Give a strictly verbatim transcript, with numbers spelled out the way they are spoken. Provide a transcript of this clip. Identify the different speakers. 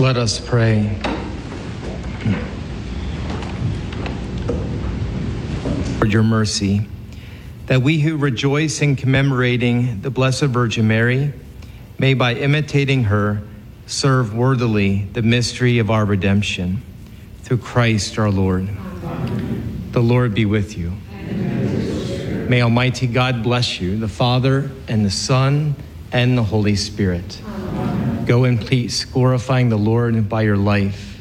Speaker 1: Let us pray. For your mercy, that we who rejoice in commemorating the Blessed Virgin Mary may, by imitating her, serve worthily the mystery of our redemption. Through Christ our Lord. Amen. The Lord be with you. Amen. May Almighty God bless you, the Father and the Son and the Holy Spirit. Amen. Go in peace, glorifying the Lord by your life.